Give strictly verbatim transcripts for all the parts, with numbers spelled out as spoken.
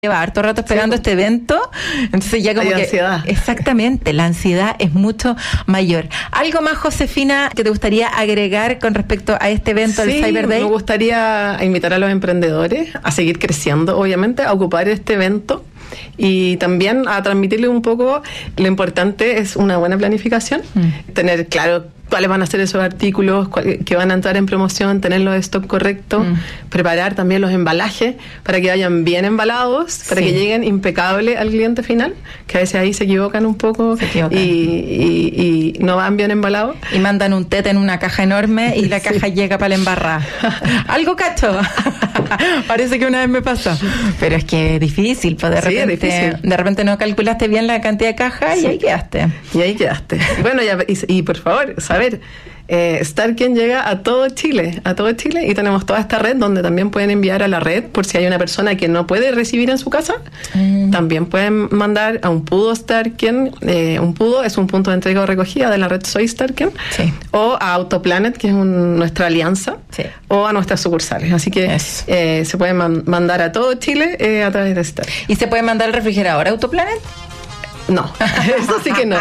lleva harto rato esperando sí. este evento, entonces ya como Hay que ansiedad. Exactamente, la ansiedad es mucho mayor. ¿Algo más, Josefina, que te gustaría agregar con respecto a este evento, sí, el Cyber Day? Me gustaría invitar a los emprendedores a seguir creciendo, obviamente, a ocupar este evento y también a transmitirle un poco lo importante es una buena planificación, mm. tener claro cuáles van a ser esos artículos que van a entrar en promoción, tener los stock correctos, mm. preparar también los embalajes para que vayan bien embalados, para sí. que lleguen impecables al cliente final, que a veces ahí se equivocan un poco se equivocan. Y, y, y no van bien embalados. Y mandan un tete en una caja enorme y la sí. caja llega para la embarrada. Algo cacho. Parece que una vez me pasó. Pero es que es difícil, pues de, sí, repente, difícil. de repente no calculaste bien la cantidad de cajas sí. y ahí quedaste. Y ahí quedaste. Bueno, ya, y, y por favor, ¿sabes? A ver, eh, Starken llega a todo Chile, a todo Chile y tenemos toda esta red donde también pueden enviar a la red por si hay una persona que no puede recibir en su casa, mm. también pueden mandar a un Pudo Starken, eh, un Pudo es un punto de entrega o recogida de la red Soy Starken, sí. o a Autoplanet, que es un, nuestra alianza, sí. o a nuestras sucursales, así que eh, se pueden man- mandar a todo Chile eh, a través de Starken. ¿Y se puede mandar el refrigerador a Autoplanet? No, eso sí que no.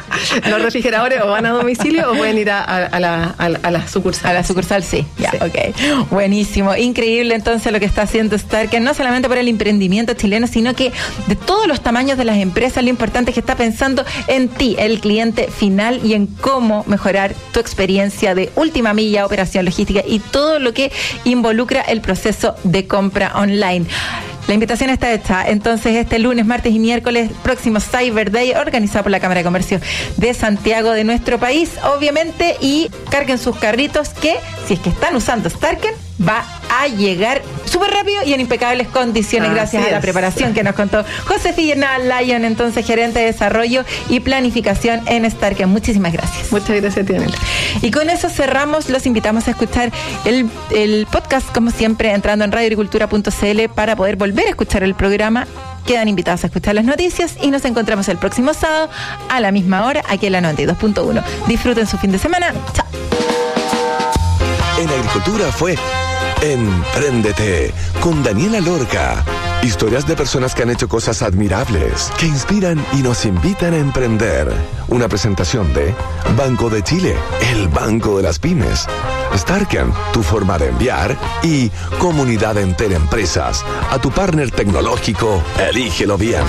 Los refrigeradores o van a domicilio o pueden ir a, a, a, la, a, la, a la sucursal. A la sucursal, sí. Ya, sí. ok. Buenísimo. Increíble entonces lo que está haciendo Starken, no solamente por el emprendimiento chileno, sino que de todos los tamaños de las empresas, lo importante es que está pensando en ti, el cliente final, y en cómo mejorar tu experiencia de última milla, operación logística y todo lo que involucra el proceso de compra online. La invitación está hecha, entonces este lunes, martes y miércoles, próximo Cyber Day, organizado por la Cámara de Comercio de Santiago de nuestro país, obviamente, y carguen sus carritos que, si es que están usando Starken, va a llegar súper rápido y en impecables condiciones, ah, gracias a la preparación que nos contó Josefina Lyon, entonces gerente de desarrollo y planificación en Starken. Muchísimas gracias. Muchas gracias, Tianel. Y con eso cerramos, los invitamos a escuchar el, el podcast, como siempre, entrando en radio agricultura punto c l para poder volver a escuchar el programa. Quedan invitados a escuchar las noticias y nos encontramos el próximo sábado a la misma hora aquí en la noventa y dos punto uno. Disfruten su fin de semana. Chao. En Agricultura fue Empréndete con Daniela Lorca. Historias de personas que han hecho cosas admirables, que inspiran y nos invitan a emprender. Una presentación de Banco de Chile, el banco de las pymes. Starken, tu forma de enviar. Y Comunidad Enter Empresas. A tu partner tecnológico, elígelo bien.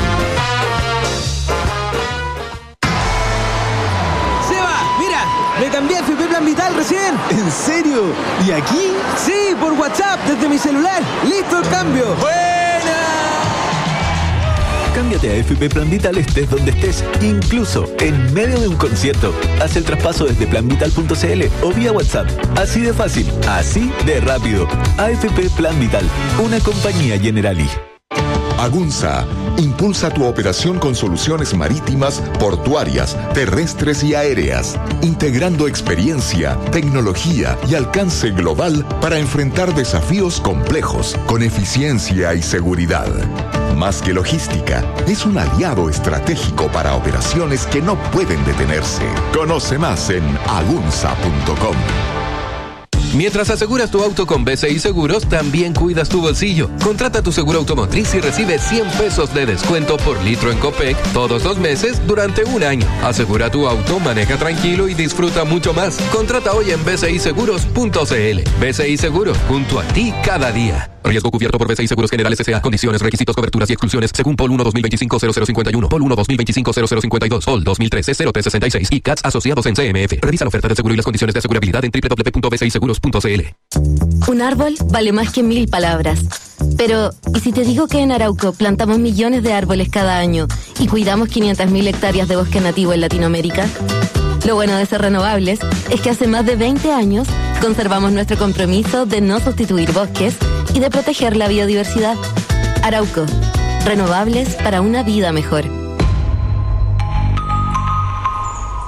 Me cambié a F P Plan Vital recién. ¿En serio? ¿Y aquí? Sí, por WhatsApp, desde mi celular. ¡Listo el cambio! ¡Buena! Cámbiate a F P Plan Vital estés donde estés, incluso en medio de un concierto. Haz el traspaso desde plan vital punto c l o vía WhatsApp. Así de fácil, así de rápido. A F P Plan Vital, una compañía Generali. Agunza impulsa tu operación con soluciones marítimas, portuarias, terrestres y aéreas, integrando experiencia, tecnología y alcance global para enfrentar desafíos complejos con eficiencia y seguridad. Más que logística, es un aliado estratégico para operaciones que no pueden detenerse. Conoce más en agunza punto com. Mientras aseguras tu auto con B C I Seguros, también cuidas tu bolsillo. Contrata tu seguro automotriz y recibe cien pesos de descuento por litro en Copec todos los meses durante un año. Asegura tu auto, maneja tranquilo y disfruta mucho más. Contrata hoy en b c i seguros punto c l. B C I Seguros, junto a ti cada día. Riesgo cubierto por B C I Seguros Generales S A. Condiciones, requisitos, coberturas y exclusiones según P O L uno dos mil veinticinco cero cero cincuenta y uno, P O L uno dos mil veinticinco cero cero cincuenta y dos, P O L dos mil trece cero tres sesenta y seis y C A T S asociados en C M F. Revisa la oferta del seguro y las condiciones de asegurabilidad en doble u doble u doble u punto b c i seguros punto c l. Un árbol vale más que mil palabras. Pero, ¿y si te digo que en Arauco plantamos millones de árboles cada año y cuidamos quinientas mil hectáreas de bosque nativo en Latinoamérica? Lo bueno de ser renovables es que hace más de veinte años conservamos nuestro compromiso de no sustituir bosques y de proteger la biodiversidad. Arauco, renovables para una vida mejor.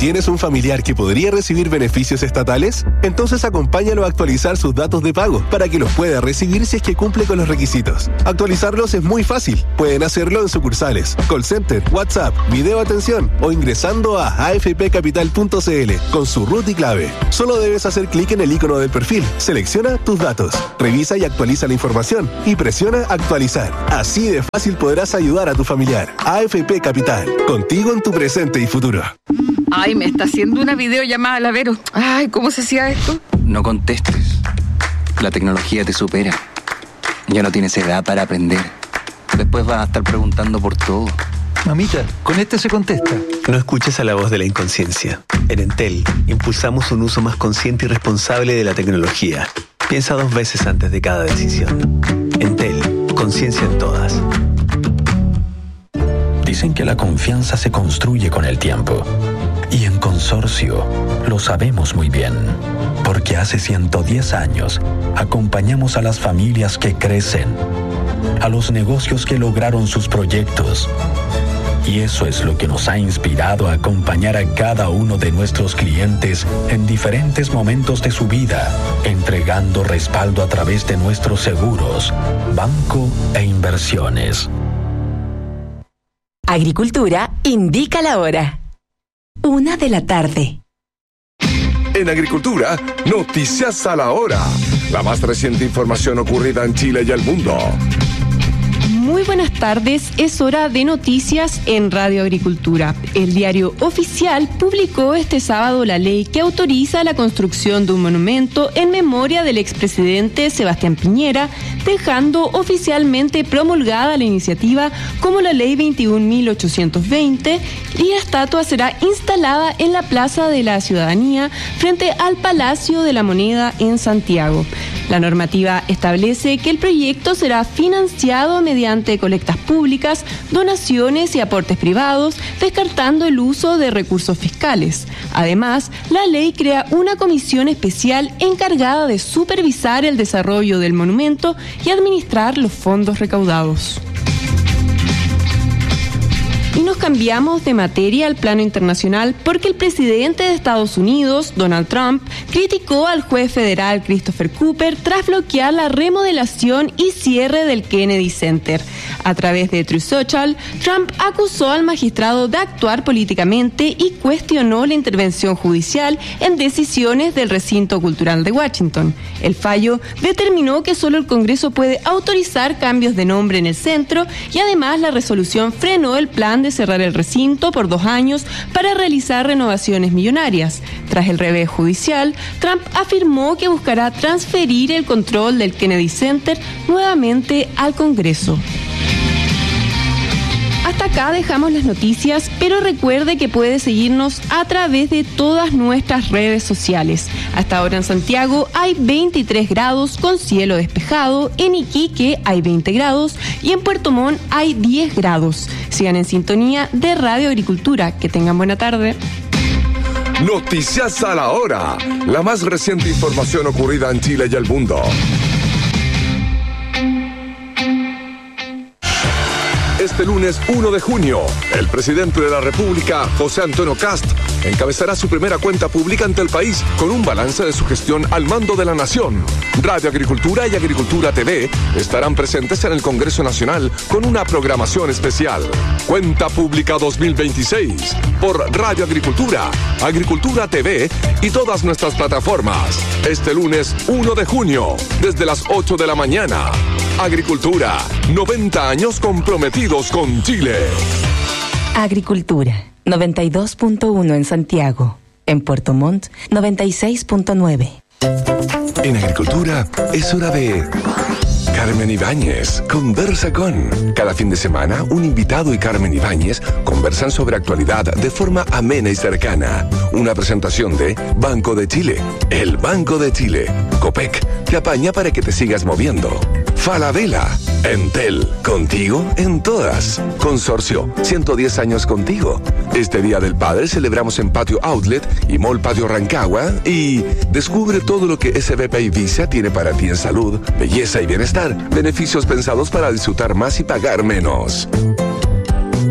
¿Tienes un familiar que podría recibir beneficios estatales? Entonces acompáñalo a actualizar sus datos de pago para que los pueda recibir si es que cumple con los requisitos. Actualizarlos es muy fácil. Pueden hacerlo en sucursales, call center, WhatsApp, video atención o ingresando a a f p capital punto c l con su root y clave. Solo debes hacer clic en el icono del perfil, selecciona tus datos, revisa y actualiza la información y presiona actualizar. Así de fácil podrás ayudar a tu familiar. A F P Capital, contigo en tu presente y futuro. Ay, me está haciendo una videollamada, la Vero. Ay, ¿cómo se hacía esto? No contestes. La tecnología te supera. Ya no tienes edad para aprender. Después vas a estar preguntando por todo. Mamita, con este se contesta. No escuches a la voz de la inconsciencia. En Entel, impulsamos un uso más consciente y responsable de la tecnología. Piensa dos veces antes de cada decisión. Entel, conciencia en todas. Dicen que la confianza se construye con el tiempo. Y en Consorcio lo sabemos muy bien, porque hace ciento diez años acompañamos a las familias que crecen, a los negocios que lograron sus proyectos. Y eso es lo que nos ha inspirado a acompañar a cada uno de nuestros clientes en diferentes momentos de su vida, entregando respaldo a través de nuestros seguros, banco e inversiones. Agricultura indica la hora. Una de la tarde. En Agricultura, noticias a la hora. La más reciente información ocurrida en Chile y el mundo. Muy buenas tardes, es hora de noticias en Radio Agricultura. El diario oficial publicó este sábado la ley que autoriza la construcción de un monumento en memoria del expresidente Sebastián Piñera, dejando oficialmente promulgada la iniciativa como la Ley veintiún mil ochocientos veinte, y la estatua será instalada en la Plaza de la Ciudadanía frente al Palacio de la Moneda en Santiago. La normativa establece que el proyecto será financiado mediante colectas públicas, donaciones y aportes privados, descartando el uso de recursos fiscales. Además, la ley crea una comisión especial encargada de supervisar el desarrollo del monumento y administrar los fondos recaudados. Y nos cambiamos de materia al plano internacional porque el presidente de Estados Unidos, Donald Trump, criticó al juez federal Christopher Cooper tras bloquear la remodelación y cierre del Kennedy Center. A través de Truth Social, Trump acusó al magistrado de actuar políticamente y cuestionó la intervención judicial en decisiones del recinto cultural de Washington. El fallo determinó que solo el Congreso puede autorizar cambios de nombre en el centro y además la resolución frenó el plan de cerrar el recinto por dos años para realizar renovaciones millonarias. Tras el revés judicial, Trump afirmó que buscará transferir el control del Kennedy Center nuevamente al Congreso. Hasta acá dejamos las noticias, pero recuerde que puede seguirnos a través de todas nuestras redes sociales. Hasta ahora en Santiago hay veintitrés grados con cielo despejado, en Iquique hay veinte grados y en Puerto Montt hay diez grados. Sigan en sintonía de Radio Agricultura. Que tengan buena tarde. Noticias a la hora. La más reciente información ocurrida en Chile y el mundo. Este lunes uno de junio, el presidente de la República, José Antonio Kast, encabezará su primera cuenta pública ante el país con un balance de su gestión al mando de la nación. Radio Agricultura y Agricultura T V estarán presentes en el Congreso Nacional con una programación especial. Cuenta Pública dos mil veintiséis por Radio Agricultura, Agricultura T V y todas nuestras plataformas. Este lunes uno de junio, desde las ocho de la mañana. Agricultura, noventa años comprometidos con Chile. Agricultura, noventa y dos punto uno en Santiago. En Puerto Montt, noventa y seis punto nueve. En Agricultura es hora de Carmen Ibáñez conversa con. Cada fin de semana, un invitado y Carmen Ibáñez conversan sobre actualidad de forma amena y cercana. Una presentación de Banco de Chile. El Banco de Chile. Copec te apaña para que te sigas moviendo. Falabella. Entel. Contigo en todas. Consorcio. ciento diez años contigo. Este Día del Padre celebramos en Patio Outlet y Mall Patio Rancagua y descubre todo lo que S B P y Visa tiene para ti en salud, belleza y bienestar. Beneficios pensados para disfrutar más y pagar menos.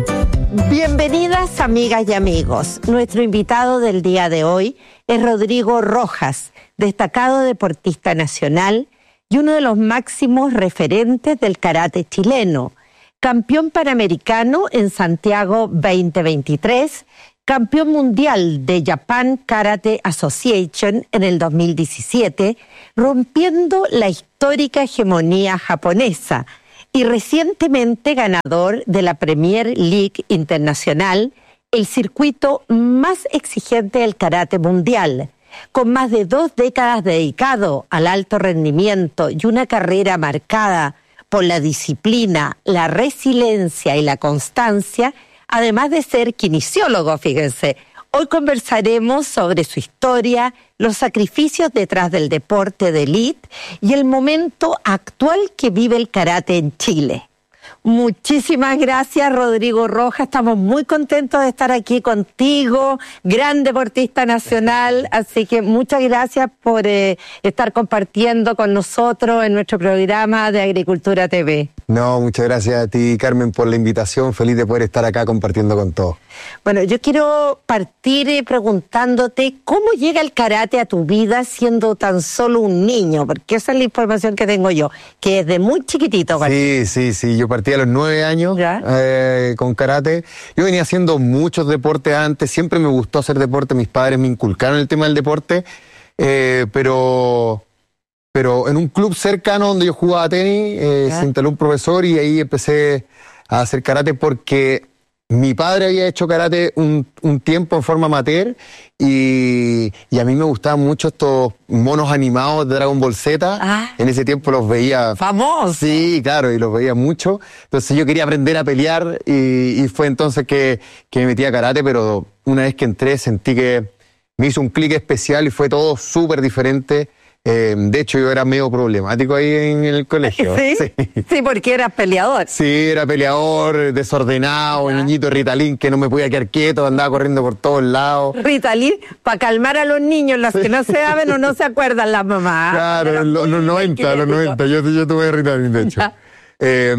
Bienvenidas amigas y amigos. Nuestro invitado del día de hoy es Rodrigo Rojas, destacado deportista nacional y uno de los máximos referentes del karate chileno. Campeón panamericano en Santiago veinte veintitrés, campeón mundial de Japan Karate Association en el dos mil diecisiete, rompiendo la histórica hegemonía japonesa, y recientemente ganador de la Premier League Internacional, el circuito más exigente del karate mundial. Con más de dos décadas dedicado al alto rendimiento y una carrera marcada por la disciplina, la resiliencia y la constancia, además de ser kinesiólogo, fíjense. Hoy conversaremos sobre su historia, los sacrificios detrás del deporte de élite y el momento actual que vive el karate en Chile. Muchísimas gracias, Rodrigo Rojas. Estamos muy contentos de estar aquí contigo, gran deportista nacional. Así que muchas gracias por eh, estar compartiendo con nosotros en nuestro programa de Agricultura T V. No, muchas gracias a ti, Carmen, por la invitación. Feliz de poder estar acá compartiendo con todos. Bueno, yo quiero partir eh, preguntándote cómo llega el karate a tu vida siendo tan solo un niño, porque esa es la información que tengo yo, que desde muy chiquitito. Sí, sí, sí. Yo partí a los nueve años eh, con karate. Yo venía haciendo muchos deportes antes, siempre me gustó hacer deporte, mis padres me inculcaron el tema del deporte, eh, pero... Pero en un club cercano donde yo jugaba tenis, eh, se instaló un profesor y ahí empecé a hacer karate porque mi padre había hecho karate un, un tiempo en forma amateur y, y a mí me gustaban mucho estos monos animados de Dragon Ball Z. Ah. En ese tiempo los veía... ¡Famosos! Sí, claro, y los veía mucho. Entonces yo quería aprender a pelear y, y fue entonces que, que me metí a karate, pero una vez que entré sentí que me hizo un clic especial y fue todo súper diferente. Eh, de hecho, yo era medio problemático ahí en el colegio. ¿Sí? Sí, sí, porque eras peleador. Sí, era peleador, desordenado, un niñito Ritalin que no me podía quedar quieto, andaba corriendo por todos lados. Ritalin, para calmar a los niños, los que no se saben o no se acuerdan las mamás. Claro, en los, los noventa, los noventa, yo, yo tuve Ritalin, de hecho. Eh,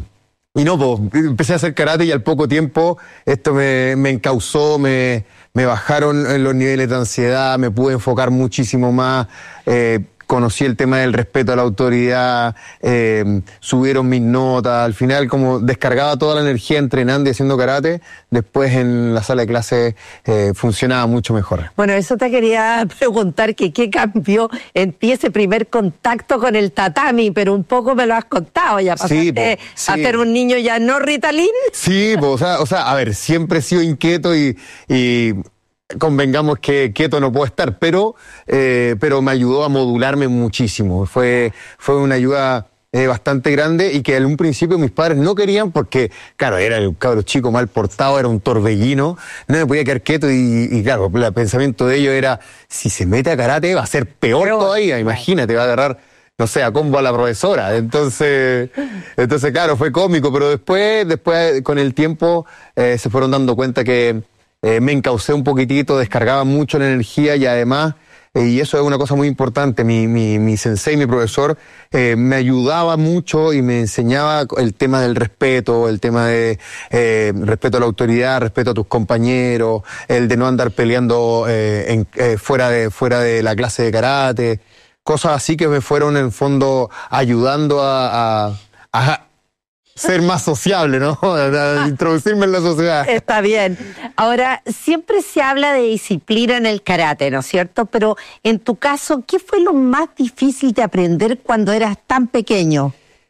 y no, pues, empecé a hacer karate y al poco tiempo esto me, me encauzó, me... Me bajaron los niveles de ansiedad, me pude enfocar muchísimo más, eh, conocí el tema del respeto a la autoridad, eh, subieron mis notas, al final como descargaba toda la energía entrenando y haciendo karate, después en la sala de clase eh, funcionaba mucho mejor. Bueno, eso te quería preguntar, que qué cambió en ti ese primer contacto con el tatami, pero un poco me lo has contado, ya pasaste sí, po, sí. a ser un niño ya no Ritalin. Sí, po, o, sea, o sea, a ver, siempre he sido inquieto y... y convengamos que quieto no puedo estar, pero eh, pero me ayudó a modularme muchísimo. Fue, fue una ayuda eh, bastante grande y que en un principio mis padres no querían porque, claro, era el cabro chico mal portado, era un torbellino, no me podía quedar quieto y, y claro, el pensamiento de ellos era, si se mete a karate va a ser peor pero, todavía, imagínate, va a agarrar, no sé, a combo a la profesora. Entonces, entonces claro, fue cómico, pero después, después con el tiempo eh, se fueron dando cuenta que Eh, me encaucé un poquitito, descargaba mucho la energía y además, eh, y eso es una cosa muy importante, mi, mi, mi sensei, mi profesor, eh, me ayudaba mucho y me enseñaba el tema del respeto, el tema de eh, respeto a la autoridad, respeto a tus compañeros, el de no andar peleando eh, en, eh, fuera, de, fuera de la clase de karate, cosas así que me fueron en fondo ayudando a... a, a ser más sociable, ¿no? A introducirme en la sociedad. Está bien. Ahora, siempre se habla de disciplina en el karate, ¿no es cierto? Pero en tu caso, ¿qué fue lo más difícil de aprender cuando eras tan pequeño?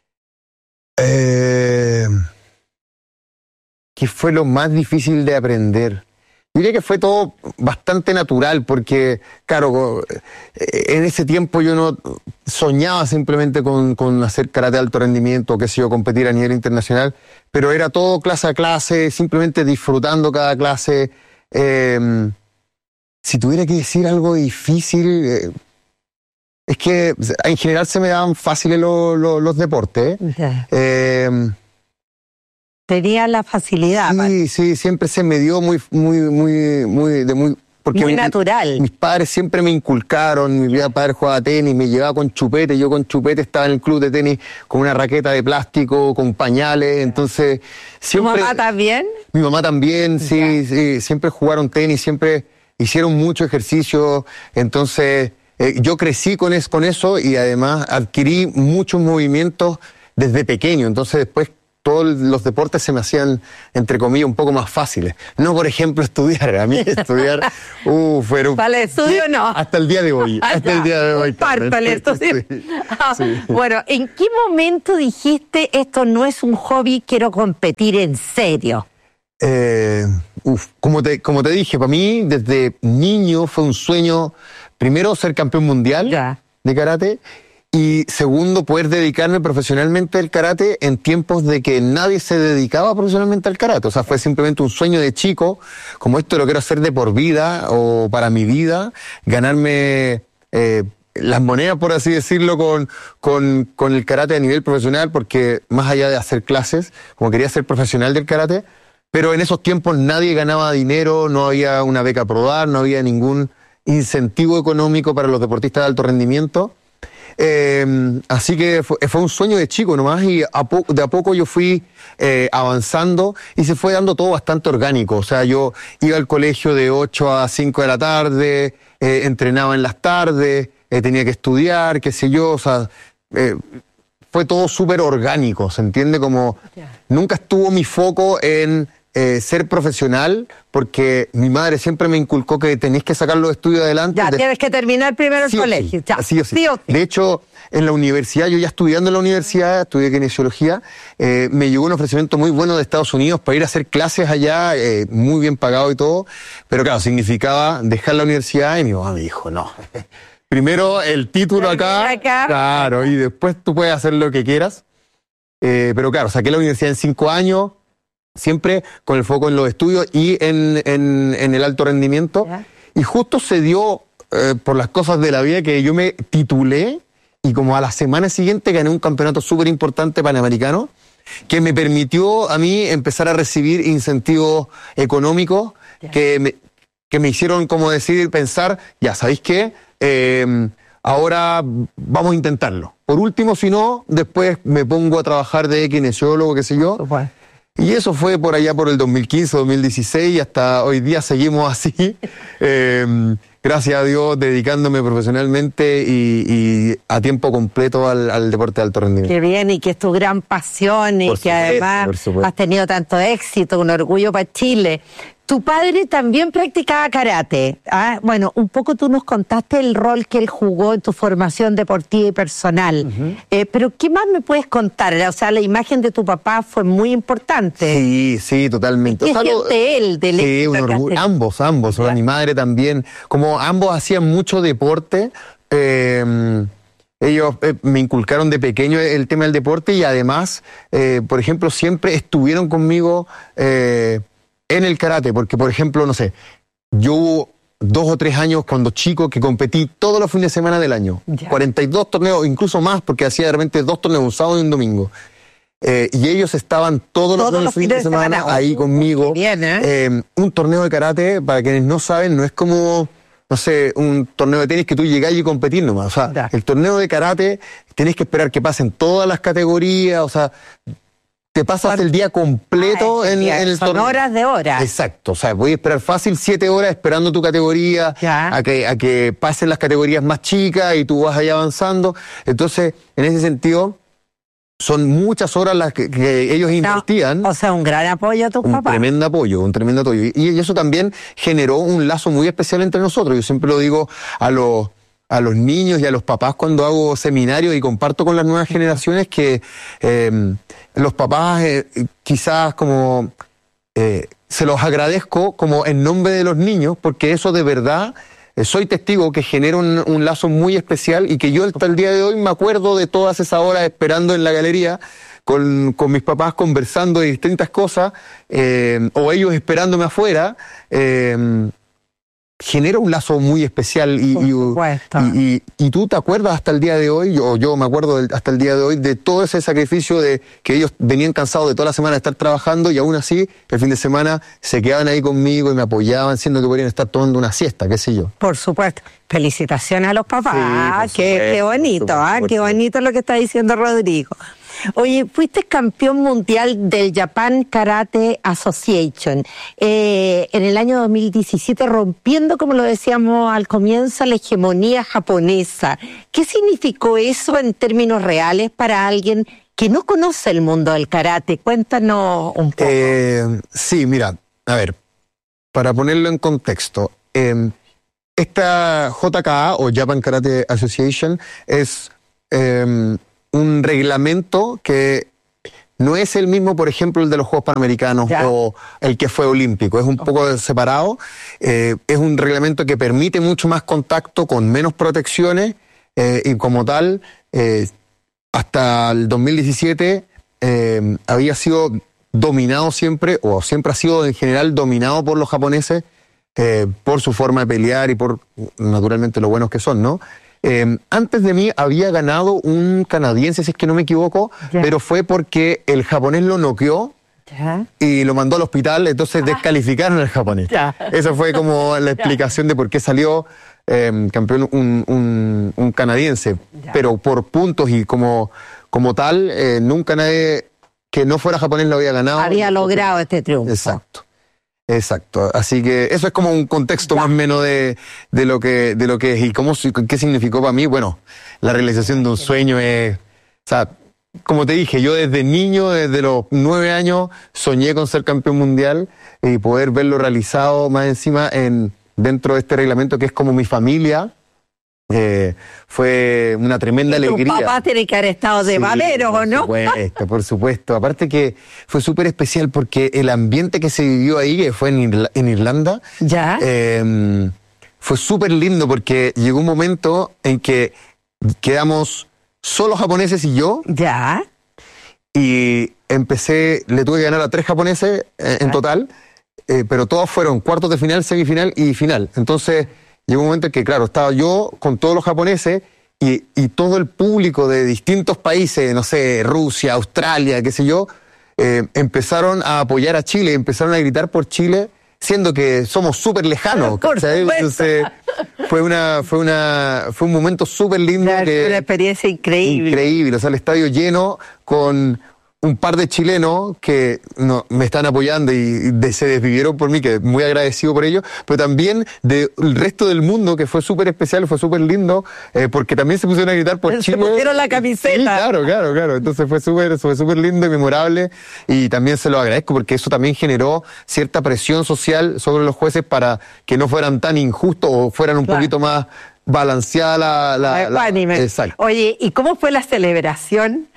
Eh, ¿Qué fue lo más difícil de aprender? Diría que fue todo bastante natural porque, claro, en ese tiempo yo no soñaba simplemente con, con hacer karate de alto rendimiento, qué sé yo, competir a nivel internacional, pero era todo clase a clase, simplemente disfrutando cada clase. Eh, si tuviera que decir algo difícil, eh, es que en general se me daban fáciles los, los, los deportes. Yeah. Eh, Tenía la facilidad. Sí, ¿vale? sí, siempre se me dio muy, muy, muy, muy, de muy porque muy mi, natural. Mis padres siempre me inculcaron, mi padre jugaba tenis, me llevaba con chupete, yo con chupete estaba en el club de tenis con una raqueta de plástico, con pañales, entonces siempre... ¿Tu mamá también? Mi mamá también, sí, sí, siempre jugaron tenis, siempre hicieron mucho ejercicio, entonces eh, yo crecí con, es, con eso y además adquirí muchos movimientos desde pequeño, entonces después todos los deportes se me hacían, entre comillas, un poco más fáciles. No, por ejemplo, estudiar. A mí estudiar, uh, fueron... ¿Para el estudio no? Hasta el día de hoy. Hasta el día de hoy. Parto el estudio. Sí, sí. Bueno, ¿en qué momento dijiste esto no es un hobby, quiero competir en serio? Eh, uf, como te, como te dije, para mí desde niño fue un sueño, primero ser campeón mundial ya. de karate, y segundo, poder dedicarme profesionalmente al karate en tiempos de que nadie se dedicaba profesionalmente al karate. O sea, fue simplemente un sueño de chico, como esto lo quiero hacer de por vida o para mi vida, ganarme eh, las monedas, por así decirlo, con, con, con el karate a nivel profesional, porque más allá de hacer clases, como quería ser profesional del karate, pero en esos tiempos nadie ganaba dinero, no había una beca pro dar, no había ningún incentivo económico para los deportistas de alto rendimiento. Eh, así que fue, fue un sueño de chico nomás y a po de a poco yo fui eh, avanzando y se fue dando todo bastante orgánico. O sea, yo iba al colegio de ocho a cinco de la tarde, eh, entrenaba en las tardes, eh, tenía que estudiar, qué sé yo, o sea, eh, fue todo súper orgánico, ¿se entiende? Como yeah. nunca estuvo mi foco en Eh, ser profesional, porque mi madre siempre me inculcó que tenés que sacar los estudios adelante. Ya, de... tienes que terminar primero el sí colegio. Sí, ya. sí, sí. Sí o sí. De hecho, en la universidad, yo ya estudiando en la universidad, estudié kinesiología, eh, me llegó un ofrecimiento muy bueno de Estados Unidos para ir a hacer clases allá, eh, muy bien pagado y todo, pero claro, significaba dejar la universidad y mi mamá me dijo, no, primero el título acá, acá, claro, y después tú puedes hacer lo que quieras. Eh, pero claro, saqué la universidad en cinco años, siempre con el foco en los estudios y en, en, en el alto rendimiento. ¿Ya? Y justo se dio, eh, por las cosas de la vida, que yo me titulé y como a la semana siguiente gané un campeonato súper importante panamericano que me permitió a mí empezar a recibir incentivos económicos que me, que me hicieron, como decir, pensar, ya, ¿sabéis qué? Eh, ahora vamos a intentarlo. Por último, si no, después me pongo a trabajar de kinesiólogo, qué sé yo. Bueno. Y eso fue por allá por el dos mil quince, dos mil dieciséis, y hasta hoy día seguimos así, eh, gracias a Dios, dedicándome profesionalmente y, y a tiempo completo al, al deporte de alto rendimiento. Qué bien, y que es tu gran pasión y por que supuesto, además has tenido tanto éxito, un orgullo para Chile. Tu padre también practicaba karate. ¿Ah? Bueno, un poco tú nos contaste el rol que él jugó en tu formación deportiva y personal. Uh-huh. eh, pero, ¿qué más me puedes contar? O sea, la imagen de tu papá fue muy importante. Sí, sí, totalmente. ¿Qué o sea, siente él del sí, un orgullo. Ambos, ambos. O sea, mi madre también. Como ambos hacían mucho deporte, eh, ellos eh, me inculcaron de pequeño el tema del deporte y además, eh, por ejemplo, siempre estuvieron conmigo eh, en el karate, porque por ejemplo, no sé, yo hubo dos o tres años cuando chico que competí todos los fines de semana del año, ya. cuarenta y dos torneos, incluso más, porque hacía de repente dos torneos, un sábado y un domingo. Eh, y ellos estaban todos, todos los, los fines de semana, semana ahí oh, conmigo. Bien, ¿eh? Eh, un torneo de karate, para quienes no saben, no es como, no sé, un torneo de tenis que tú llegás y competís nomás. O sea, ya. El torneo de karate tenés que esperar que pasen todas las categorías, o sea, te pasas el día completo ah, en, día. en el Son torneo. Horas de horas. Exacto, o sea, voy a esperar fácil siete horas esperando tu categoría, a que, a que pasen las categorías más chicas y tú vas ahí avanzando. Entonces, en ese sentido, son muchas horas las que, que ellos invertían. No, o sea, un gran apoyo a tus un papás. Un tremendo apoyo, un tremendo apoyo. Y, y eso también generó un lazo muy especial entre nosotros. Yo siempre lo digo a los... a los niños y a los papás cuando hago seminarios y comparto con las nuevas generaciones que eh, los papás eh, quizás como eh, se los agradezco como en nombre de los niños, porque eso de verdad eh, soy testigo que genera un, un lazo muy especial y que yo hasta el día de hoy me acuerdo de todas esas horas esperando en la galería con, con mis papás conversando de distintas cosas eh, o ellos esperándome afuera. eh, genera un lazo muy especial y, y, y, y, y tú te acuerdas hasta el día de hoy, o yo me acuerdo del, hasta el día de hoy, de todo ese sacrificio de que ellos venían cansados de toda la semana de estar trabajando y aún así el fin de semana se quedaban ahí conmigo y me apoyaban, siendo que podrían estar tomando una siesta, qué sé yo. Por supuesto. Felicitaciones a los papás. Sí, qué, qué bonito, ¿ah? Qué bonito lo que está diciendo Rodrigo. Oye, fuiste campeón mundial del Japan Karate Association eh, en el año dos mil diecisiete, rompiendo, como lo decíamos al comienzo, la hegemonía japonesa. ¿Qué significó eso en términos reales para alguien que no conoce el mundo del karate? Cuéntanos un poco. Eh, sí, mira, a ver, para ponerlo en contexto, eh, esta J K A o Japan Karate Association es... Eh, un reglamento que no es el mismo, por ejemplo, el de los Juegos Panamericanos ya. o el que fue olímpico. Es un okay. poco separado. Eh, es un reglamento que permite mucho más contacto con menos protecciones eh, y como tal, eh, hasta el dos mil diecisiete eh, había sido dominado siempre, o siempre ha sido en general dominado por los japoneses eh, por su forma de pelear y por, naturalmente, lo buenos que son, ¿no? Eh, antes de mí había ganado un canadiense, si es que no me equivoco, yeah. pero fue porque el japonés lo noqueó yeah. y lo mandó al hospital, entonces ah. descalificaron al japonés. Yeah. Esa fue como la explicación yeah. de por qué salió eh, campeón un, un, un canadiense. Yeah. Pero por puntos y como, como tal, eh, nunca nadie que no fuera japonés lo había ganado. Había logrado este triunfo. Exacto. Exacto, así que eso es como un contexto ya. más o menos de, de lo que de lo que es y cómo qué significó para mí. Bueno, la realización de un sueño es, o sea, como te dije, yo desde niño, desde los nueve años, soñé con ser campeón mundial y poder verlo realizado más encima en dentro de este reglamento que es como mi familia. Eh, fue una tremenda y alegría. Tu papá tiene que haber estado de babero, ¿o no? Por supuesto, por supuesto. Aparte que fue súper especial porque el ambiente que se vivió ahí, que fue en, Irla en Irlanda, ¿ya? Eh, fue súper lindo porque llegó un momento en que quedamos solo japoneses y yo. ¿Ya? Y empecé, le tuve que ganar a tres japoneses eh, en total, eh, pero todos fueron cuartos de final, semifinal y final. Entonces llegó un momento en que, claro, estaba yo con todos los japoneses y, y todo el público de distintos países, no sé, Rusia, Australia, qué sé yo, eh, empezaron a apoyar a Chile, empezaron a gritar por Chile, siendo que somos súper lejanos. Entonces, fue una, fue una, fue un momento súper lindo. Una, que, una experiencia increíble. Increíble, o sea, el estadio lleno con un par de chilenos que no, me están apoyando y de, se desvivieron por mí, que muy agradecido por ello, pero también del resto del mundo, que fue súper especial, fue súper lindo, eh, porque también se pusieron a gritar por se Chile. Se pusieron la camiseta. Sí, claro, claro, claro. Entonces fue súper fue súper lindo y memorable, y también se lo agradezco porque eso también generó cierta presión social sobre los jueces para que no fueran tan injustos o fueran un claro. poquito más balanceada la... la, la, la exacto. Oye, ¿y cómo fue la celebración?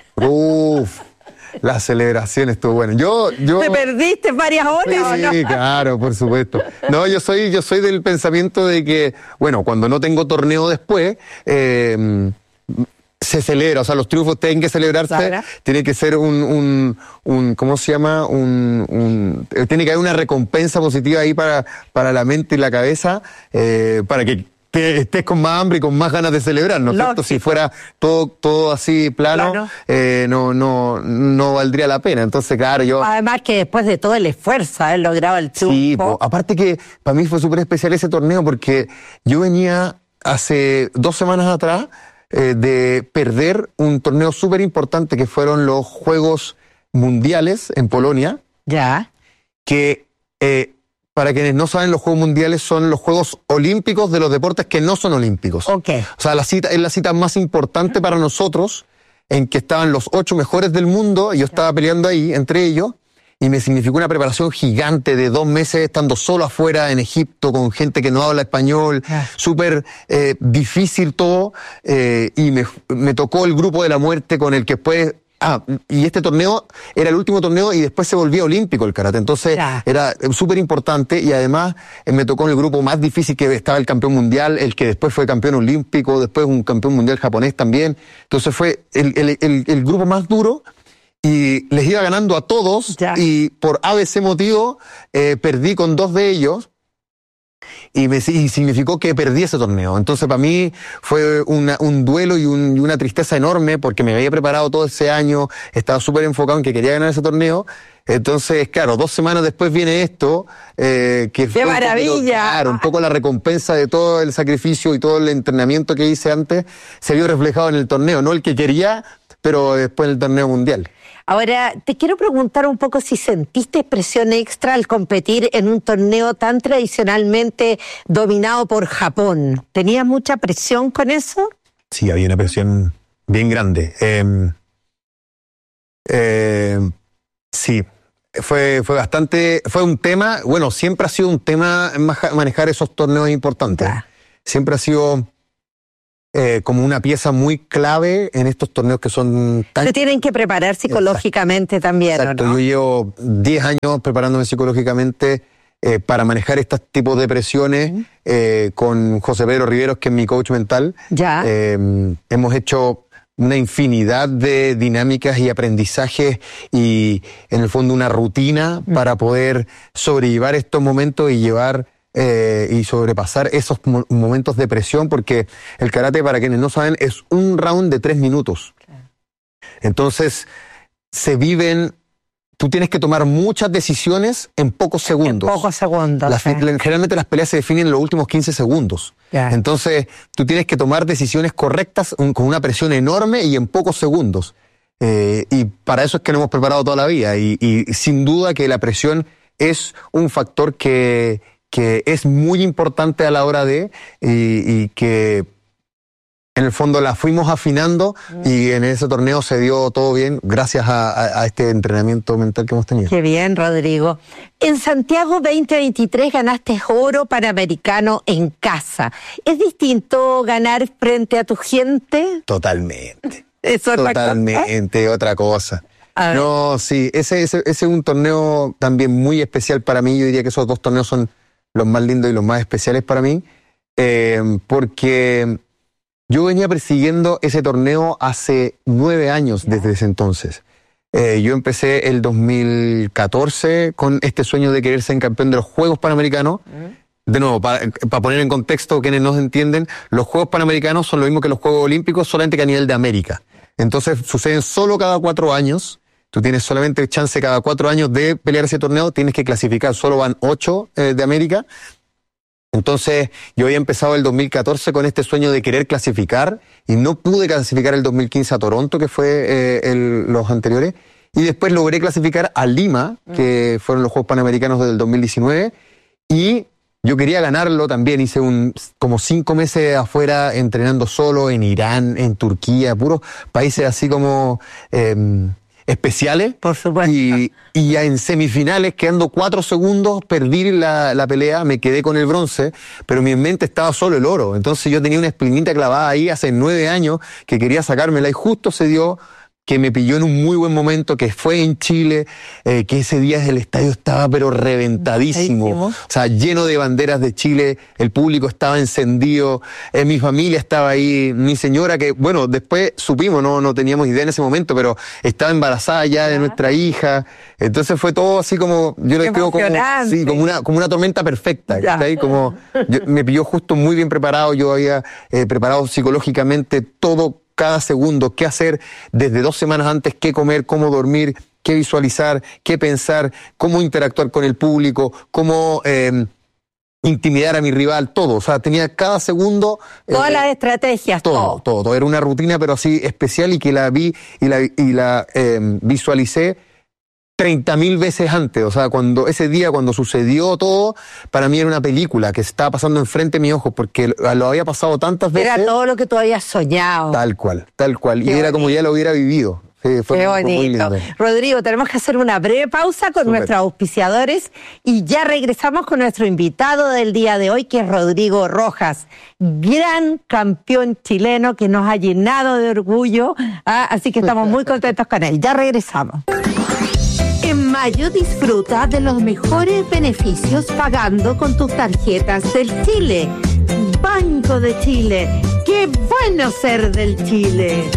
Uf. La celebración estuvo buena. Yo, yo. ¿Te perdiste varias horas sí, o no? Sí, claro, por supuesto. No, yo soy, yo soy del pensamiento de que, bueno, cuando no tengo torneo después, eh, se celebra, o sea, los triunfos tienen que celebrarse, ¿Sabrá? tiene que ser un, un, un, ¿cómo se llama? Un, un, tiene que haber una recompensa positiva ahí para, para la mente y la cabeza, eh, para que Te, estés con más hambre y con más ganas de celebrar, ¿no es cierto? Si fuera todo, todo así plano, plano. Eh, no, no, no valdría la pena. Entonces, claro, yo... Además que después de todo el esfuerzo, haber logrado el triunfo... Sí, po, aparte que para mí fue súper especial ese torneo porque yo venía hace dos semanas atrás eh, de perder un torneo súper importante que fueron los Juegos Mundiales en Polonia. Ya. Que... Eh, Para quienes no saben, los Juegos Mundiales son los Juegos Olímpicos de los deportes que no son olímpicos. Okay. O sea, la cita es la cita más importante para nosotros, en que estaban los ocho mejores del mundo, y yo estaba peleando ahí, entre ellos, y me significó una preparación gigante de dos meses estando solo afuera en Egipto, con gente que no habla español, yeah. súper eh, difícil todo, eh, y me, me tocó el grupo de la muerte con el que después... Ah, y este torneo era el último torneo y después se volvía olímpico el karate. Entonces ya. era súper importante, y además eh, me tocó en el grupo más difícil, que estaba el campeón mundial, el que después fue campeón olímpico, después un campeón mundial japonés también. Entonces fue el, el, el, el grupo más duro, y les iba ganando a todos, ya. y por A B C motivo eh, perdí con dos de ellos. y, me, y significó que perdí ese torneo. Entonces para mí fue una, un duelo y, un, y una tristeza enorme porque me había preparado todo ese año, estaba súper enfocado en que quería ganar ese torneo. Entonces, claro, dos semanas después viene esto, eh, que ¡qué maravilla! Un poco, claro, un poco la recompensa de todo el sacrificio y todo el entrenamiento que hice antes se vio reflejado en el torneo, no el que quería, pero después en el torneo mundial. Ahora, te quiero preguntar un poco si sentiste presión extra al competir en un torneo tan tradicionalmente dominado por Japón. ¿Tenías mucha presión con eso? Sí, había una presión bien grande. Eh, eh, sí, fue, fue bastante, fue un tema, bueno, siempre ha sido un tema manejar esos torneos importantes. Ah. Siempre ha sido... Eh, como una pieza muy clave en estos torneos que son tan... Se tienen que preparar psicológicamente. Exacto. También, Exacto. ¿no? Yo llevo diez años preparándome psicológicamente eh, para manejar estos tipos de presiones uh-huh. eh, con José Pedro Riveros, que es mi coach mental. Ya. Eh, hemos hecho una infinidad de dinámicas y aprendizajes y en el fondo una rutina uh-huh. para poder sobrellevar estos momentos y llevar... Eh, y sobrepasar esos mo- momentos de presión, porque el karate, para quienes no saben, es un round de tres minutos. Claro. Entonces, se viven, tú tienes que tomar muchas decisiones en pocos segundos. En pocos segundos. Las, sí. Generalmente las peleas se definen en los últimos quince segundos. Yeah. Entonces, tú tienes que tomar decisiones correctas un, con una presión enorme y en pocos segundos. Eh, y para eso es que nos hemos preparado toda la vida. Y, y sin duda que la presión es un factor que... que es muy importante a la hora de, y, y que en el fondo la fuimos afinando mm. y en ese torneo se dio todo bien gracias a, a, a este entrenamiento mental que hemos tenido. Qué bien, Rodrigo. En Santiago veinte veintitrés ganaste oro panamericano en casa. ¿Es distinto ganar frente a tu gente? Totalmente. ¿Eso es Totalmente, otra cosa. No, sí, ese, ese, ese es un torneo también muy especial para mí. Yo diría que esos dos torneos son los más lindos y los más especiales para mí, eh, porque yo venía persiguiendo ese torneo hace nueve años yeah. desde ese entonces. Eh, yo empecé el dos mil catorce con este sueño de querer ser campeón de los Juegos Panamericanos. Mm. De nuevo, para pa poner en contexto quienes no entienden, los Juegos Panamericanos son lo mismo que los Juegos Olímpicos, solamente que a nivel de América. Entonces suceden solo cada cuatro años. Tú tienes solamente chance cada cuatro años de pelear ese torneo, tienes que clasificar, solo van ocho eh, de América. Entonces yo había empezado el dos mil catorce con este sueño de querer clasificar y no pude clasificar el dos mil quince a Toronto, que fue eh, el, los anteriores, y después logré clasificar a Lima, que fueron los Juegos Panamericanos del dos mil diecinueve, y yo quería ganarlo también. Hice un, como cinco meses afuera entrenando solo en Irán, en Turquía, puros países así como... Eh, especiales. Por supuesto. Y, y ya en semifinales, quedando cuatro segundos, perdí la, la pelea, me quedé con el bronce, pero en mi mente estaba solo el oro. Entonces yo tenía una espinita clavada ahí hace nueve años que quería sacármela y justo se dio que me pilló en un muy buen momento, que fue en Chile, eh, que ese día el estadio estaba pero reventadísimo, o sea, lleno de banderas de Chile, el público estaba encendido, eh, mi familia estaba ahí, mi señora que, bueno, después supimos, no, no teníamos idea en ese momento, pero estaba embarazada ya de nuestra hija, entonces fue todo así como, yo le creo como, sí, como una, como una tormenta perfecta, ¿está ahí? Como, yo, me pilló justo muy bien preparado, yo había eh, preparado psicológicamente todo, cada segundo, qué hacer desde dos semanas antes, qué comer, cómo dormir, qué visualizar, qué pensar, cómo interactuar con el público, cómo eh, intimidar a mi rival, todo. O sea, tenía cada segundo... Todas eh, las estrategias. Todo, todo, todo, todo. Era una rutina, pero así especial y que la vi y la, y la eh, visualicé treinta mil veces antes. O sea, cuando ese día, cuando sucedió todo, para mí era una película que estaba pasando enfrente de mis ojos, porque lo había pasado tantas veces. Era todo lo que tú habías soñado. Tal cual, tal cual. Qué y era bonito. Como ya lo hubiera vivido. Sí, fue, Qué fue muy bonito. lindo. Rodrigo, tenemos que hacer una breve pausa con Súper. nuestros auspiciadores y ya regresamos con nuestro invitado del día de hoy, que es Rodrigo Rojas, gran campeón chileno que nos ha llenado de orgullo, ¿ah? Así que estamos muy contentos con él. Ya regresamos. En mayo disfruta de los mejores beneficios pagando con tus tarjetas del Chile. Banco de Chile. ¡Qué bueno ser del Chile!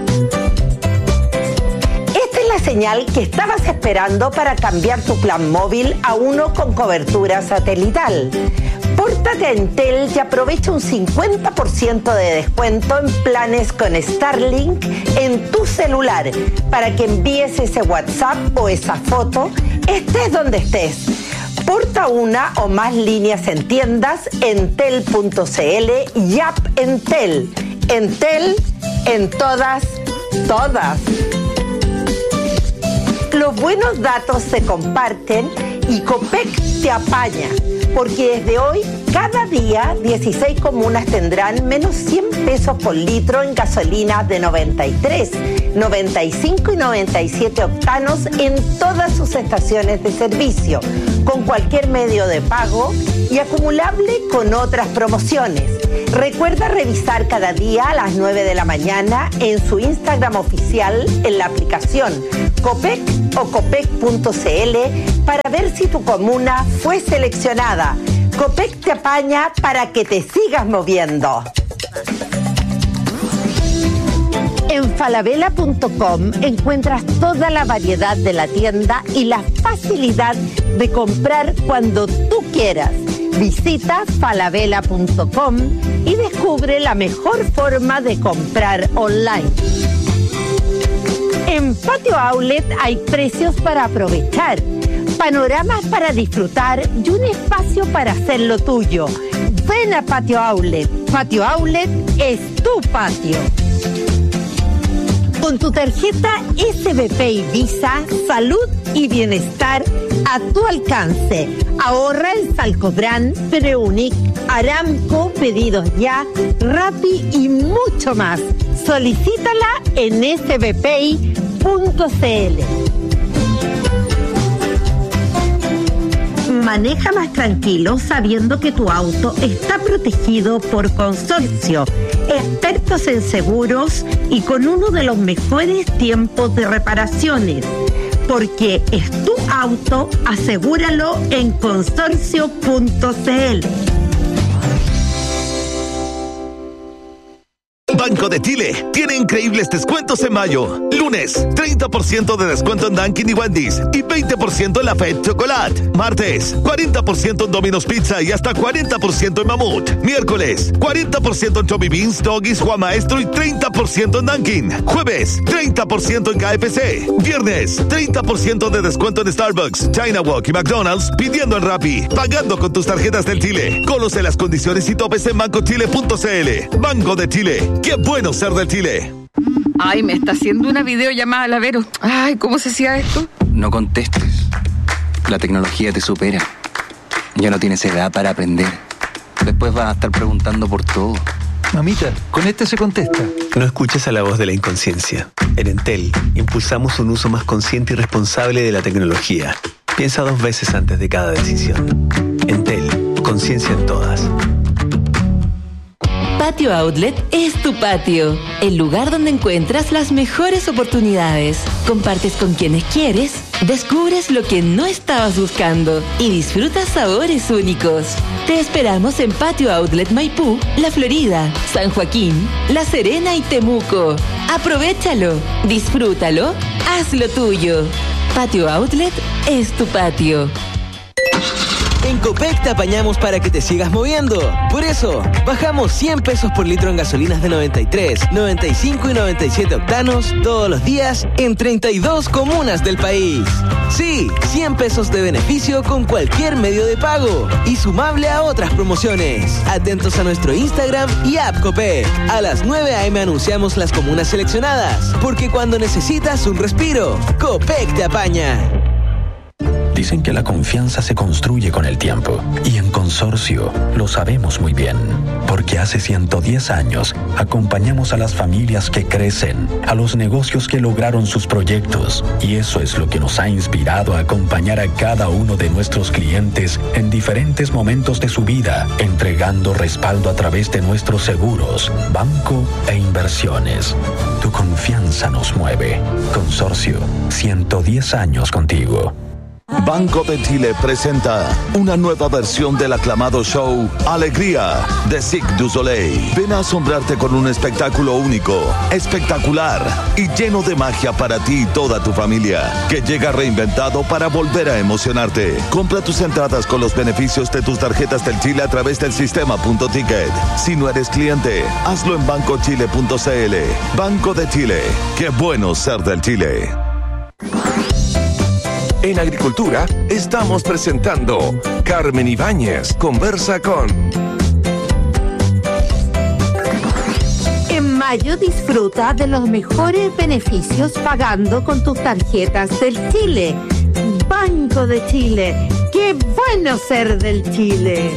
Esta es la señal que estabas esperando para cambiar tu plan móvil a uno con cobertura satelital. Pórtate a Entel y aprovecha un cincuenta por ciento de descuento en planes con Starlink en tu celular para que envíes ese WhatsApp o esa foto, estés donde estés. Porta una o más líneas en tiendas entel punto cl y app Entel. Entel en todas, todas. Los buenos datos se comparten y Copec te apaña, porque desde hoy, cada día, dieciséis comunas tendrán menos cien pesos por litro en gasolinas de noventa y tres, noventa y cinco y noventa y siete octanos en todas sus estaciones de servicio, con cualquier medio de pago y acumulable con otras promociones. Recuerda revisar cada día a las nueve de la mañana en su Instagram oficial en la aplicación Copec o copec punto cl para ver si tu comuna fue seleccionada. Copec te apaña para que te sigas moviendo. En falabella punto com encuentras toda la variedad de la tienda y la facilidad de comprar cuando tú quieras. Visita falabella punto com y descubre la mejor forma de comprar online. En Patio Outlet hay precios para aprovechar, panoramas para disfrutar y un espacio para hacer lo tuyo. Ven a Patio Outlet. Patio Outlet es tu patio. Con tu tarjeta S B P y Visa, salud y bienestar a tu alcance. Ahorra en Salcobrán, Preunic, Aramco, Pedidos Ya, Rappi y mucho más. Solicítala en s b p i punto c l. Maneja más tranquilo sabiendo que tu auto está protegido por Consorcio, expertos en seguros y con uno de los mejores tiempos de reparaciones. Porque es tu auto, asegúralo en consorcio punto c l. Banco de Chile tiene increíbles descuentos en mayo. Lunes, treinta por ciento de descuento en Dunkin' y Wendy's y veinte por ciento en la Fed Chocolate. Martes, cuarenta por ciento en Domino's Pizza y hasta cuarenta por ciento en Mamut. Miércoles, cuarenta por ciento en Chubby Beans, Doggies, Juan Maestro y treinta por ciento en Dunkin'. Jueves, treinta por ciento en K F C. Viernes, treinta por ciento de descuento en Starbucks, China Walk y McDonald's, pidiendo en Rappi, pagando con tus tarjetas del Chile. Conoce las condiciones y topes en banco chile punto c l. Banco de Chile. ¡Qué bueno ser del Chile! Ay, me está haciendo una videollamada la Vero. Ay, ¿cómo se hacía esto? No contestes. La tecnología te supera. Ya no tienes edad para aprender. Después vas a estar preguntando por todo. Mamita, con este se contesta. No escuches a la voz de la inconsciencia. En Entel, impulsamos un uso más consciente y responsable de la tecnología. Piensa dos veces antes de cada decisión. Entel, conciencia en todas. Patio Outlet es tu patio, el lugar donde encuentras las mejores oportunidades. Compartes con quienes quieres, descubres lo que no estabas buscando y disfrutas sabores únicos. Te esperamos en Patio Outlet Maipú, La Florida, San Joaquín, La Serena y Temuco. Aprovéchalo, disfrútalo, hazlo tuyo. Patio Outlet es tu patio. En Copec te apañamos para que te sigas moviendo. Por eso, bajamos cien pesos por litro en gasolinas de noventa y tres, noventa y cinco y noventa y siete octanos todos los días en treinta y dos comunas del país. Sí, cien pesos de beneficio con cualquier medio de pago y sumable a otras promociones. Atentos a nuestro Instagram y app Copec. A las nueve a eme anunciamos las comunas seleccionadas, porque cuando necesitas un respiro, Copec te apaña. Dicen que la confianza se construye con el tiempo y en Consorcio lo sabemos muy bien, porque hace ciento diez años acompañamos a las familias que crecen, a los negocios que lograron sus proyectos y eso es lo que nos ha inspirado a acompañar a cada uno de nuestros clientes en diferentes momentos de su vida, entregando respaldo a través de nuestros seguros, banco e inversiones. Tu confianza nos mueve. Consorcio, ciento diez años contigo. Banco de Chile presenta una nueva versión del aclamado show Alegría de Cirque du Soleil. Ven a asombrarte con un espectáculo único, espectacular y lleno de magia para ti y toda tu familia, que llega reinventado para volver a emocionarte. Compra tus entradas con los beneficios de tus tarjetas del Chile a través del sistema Punto Ticket. Si no eres cliente, hazlo en banco chile punto c l. Banco de Chile. Qué bueno ser del Chile. En Agricultura estamos presentando Carmen Ibáñez conversa con... En mayo disfruta de los mejores beneficios pagando con tus tarjetas del Chile. Banco de Chile. ¡Qué bueno ser del Chile!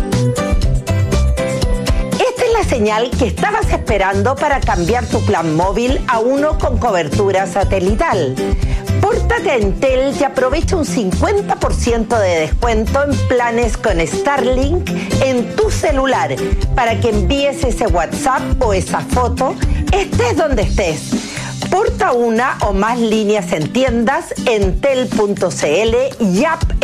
Esta es la señal que estabas esperando para cambiar tu plan móvil a uno con cobertura satelital. Pórtate a Entel y aprovecha un cincuenta por ciento de descuento en planes con Starlink en tu celular para que envíes ese WhatsApp o esa foto, estés donde estés. Porta una o más líneas en tiendas, entel punto c l y app